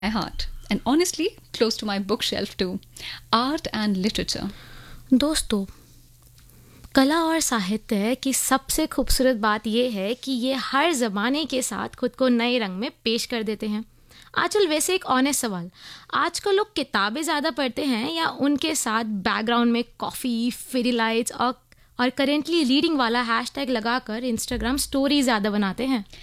my heart, and honestly, close to my bookshelf too. Art and literature. दोस्तों, कला और साहित्य की सबसे खूबसूरत बात यह है कि ये हर ज़माने के साथ खुद को नए रंग में पेश कर देते हैं। आजकल वैसे एक ऑनेस्ट सवाल, आजकल लोग किताबें ज़्यादा पढ़ते हैं या उनके साथ बैकग्राउंड में कॉफ़ी, फेरी लाइट्स और करेंटली रीडिंग वाला हैशटैग लगाकर इंस्टाग्राम स्टोरी ज़्यादा बनाते हैं?